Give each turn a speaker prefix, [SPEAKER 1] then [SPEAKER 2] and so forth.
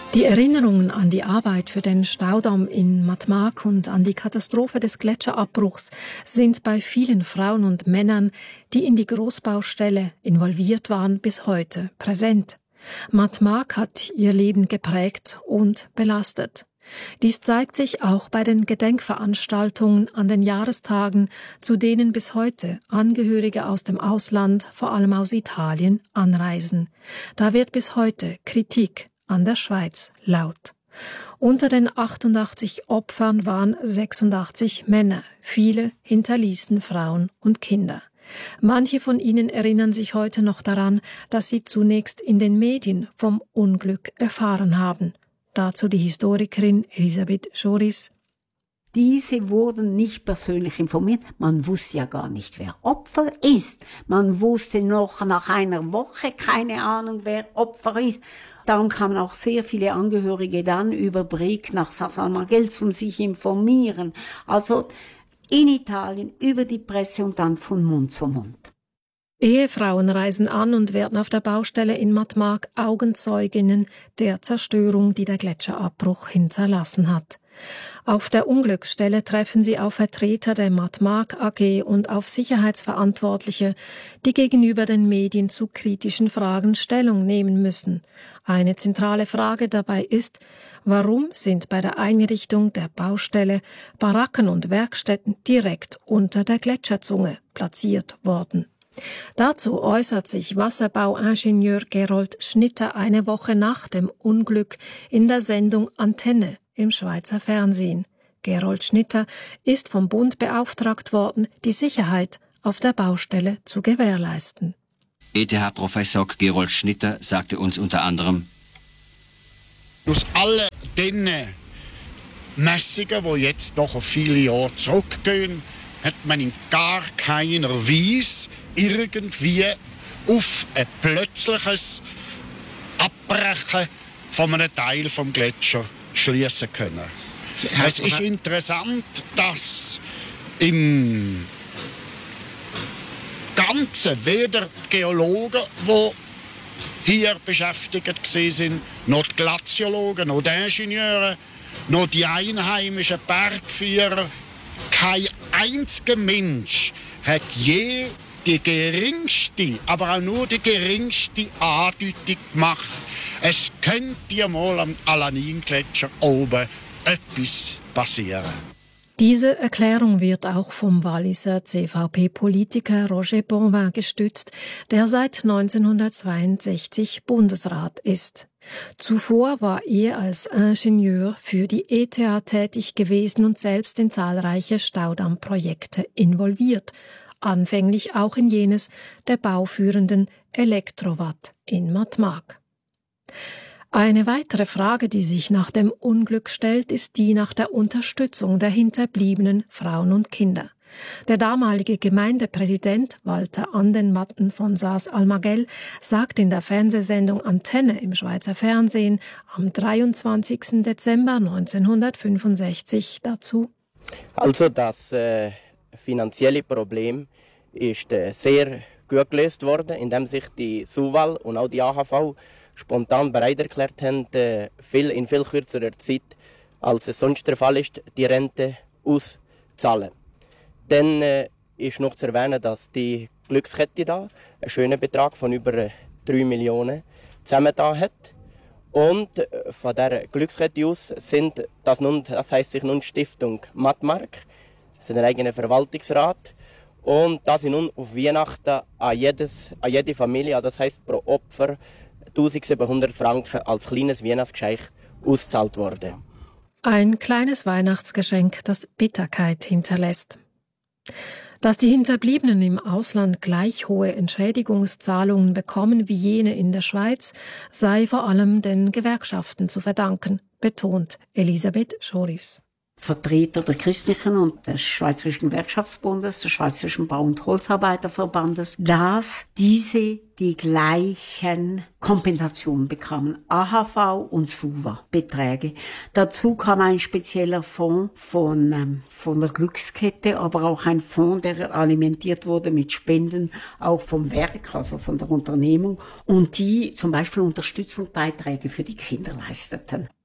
[SPEAKER 1] Die Erinnerungen an die Arbeit für den Staudamm in Matmag und an die Katastrophe des Gletscherabbruchs sind bei vielen Frauen und Männern, die in die Großbaustelle involviert waren, bis heute präsent. Matmag hat ihr Leben geprägt und belastet. Dies zeigt sich auch bei den Gedenkveranstaltungen an den Jahrestagen, zu denen bis heute Angehörige aus dem Ausland, vor allem aus Italien, anreisen. Da wird bis heute Kritik an der Schweiz laut. Unter den 88 Opfern waren 86 Männer. Viele hinterließen Frauen und Kinder. Manche von ihnen erinnern sich heute noch daran, dass sie zunächst in den Medien vom Unglück erfahren haben. Dazu die Historikerin Elisabeth Schoris.
[SPEAKER 2] Diese wurden nicht persönlich informiert. Man wusste ja gar nicht, wer Opfer ist. Man wusste noch nach einer Woche keine Ahnung, wer Opfer ist. Darum kamen auch sehr viele Angehörige dann über Brig nach Sas-Almagell, um sich informieren. Also in Italien über die Presse und dann von Mund zu Mund.
[SPEAKER 1] Ehefrauen reisen an und werden auf der Baustelle in Matmag Augenzeuginnen der Zerstörung, die der Gletscherabbruch hinterlassen hat. Auf der Unglücksstelle treffen sie auf Vertreter der Matmag AG und auf Sicherheitsverantwortliche, die gegenüber den Medien zu kritischen Fragen Stellung nehmen müssen. Eine zentrale Frage dabei ist, warum sind bei der Einrichtung der Baustelle Baracken und Werkstätten direkt unter der Gletscherzunge platziert worden? Dazu äußert sich Wasserbauingenieur Gerold Schnitter eine Woche nach dem Unglück in der Sendung Antenne im Schweizer Fernsehen. Gerold Schnitter ist vom Bund beauftragt worden, die Sicherheit auf der Baustelle zu gewährleisten.
[SPEAKER 3] ETH-Professor Gerold Schnitter sagte uns unter anderem:
[SPEAKER 4] Aus all den Messungen, die jetzt noch viele Jahre zurückgehen, hat man in gar keiner Weise irgendwie auf ein plötzliches Abbrechen von einem Teil vom Gletscher schließen können. Es ist interessant, dass im Ganzen weder die Geologen, die hier beschäftigt waren, noch die Glaziologen, noch die Ingenieure, noch die einheimischen Bergführer, kein einziger Mensch hat je die geringste, aber auch nur die geringste Andeutung gemacht, es könnte ja mal am Alanin-Gletscher oben etwas passieren.
[SPEAKER 1] Diese Erklärung wird auch vom Walliser CVP-Politiker Roger Bonvin gestützt, der seit 1962 Bundesrat ist. Zuvor war er als Ingenieur für die ETH tätig gewesen und selbst in zahlreiche Staudammprojekte involviert, anfänglich auch in jenes der bauführenden Elektrowatt in Matmag. Eine weitere Frage, die sich nach dem Unglück stellt, ist die nach der Unterstützung der hinterbliebenen Frauen und Kinder. Der damalige Gemeindepräsident Walter Andenmatten von Sas-Almagell sagt in der Fernsehsendung Antenne im Schweizer Fernsehen am 23. Dezember 1965 dazu:
[SPEAKER 5] Also das finanzielle Problem ist sehr gut gelöst worden, indem sich die SUVAL und auch die AHV spontan bereit erklärt haben, in viel kürzerer Zeit, als es sonst der Fall ist, die Rente auszahlen. Dann ist noch zu erwähnen, dass die Glückskette da einen schönen Betrag von über 3 Millionen zusammengetan hat. Und von dieser Glückskette aus das heisst sich nun Stiftung Matmag, das ist ein eigener Verwaltungsrat. Und da sind nun auf Weihnachten an jede Familie, das heisst pro Opfer, 1700 Franken als kleines Weihnachtsgeschenk ausgezahlt worden.
[SPEAKER 1] Ein kleines Weihnachtsgeschenk, das Bitterkeit hinterlässt. Dass die Hinterbliebenen im Ausland gleich hohe Entschädigungszahlungen bekommen wie jene in der Schweiz, sei vor allem den Gewerkschaften zu verdanken, betont Elisabeth Schoris.
[SPEAKER 2] Vertreter der Christlichen und des Schweizerischen Gewerkschaftsbundes, des Schweizerischen Bau- und Holzarbeiterverbandes, dass diese die gleichen Kompensationen bekamen, AHV und SUVA-Beträge. Dazu kam ein spezieller Fonds von der Glückskette, aber auch ein Fonds, der alimentiert wurde mit Spenden, auch vom Werk, also von der Unternehmung, und die zum Beispiel Unterstützungsbeiträge für die Kinder leisteten.